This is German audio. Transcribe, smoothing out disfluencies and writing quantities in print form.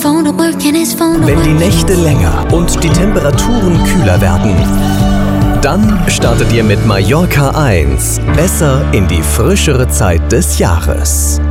Wenn die Nächte länger und die Temperaturen kühler werden, dann startet ihr mit Mallorca 1 besser in die frischere Zeit des Jahres.